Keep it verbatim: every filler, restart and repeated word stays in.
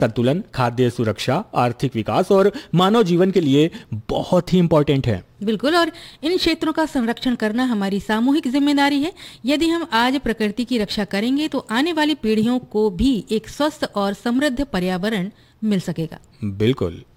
संतुलन खाद्य सुरक्षा, आर्थिक विकास और मानव जीवन के लिए बहुत ही इम्पोर्टेंट है। बिल्कुल, और इन क्षेत्रों का संरक्षण करना हमारी सामूहिक जिम्मेदारी है। यदि हम आज प्रकृति की रक्षा करेंगे तो आने वाली पीढ़ियों को भी एक स्वस्थ और समृद्ध पर्यावरण मिल सकेगा। बिल्कुल।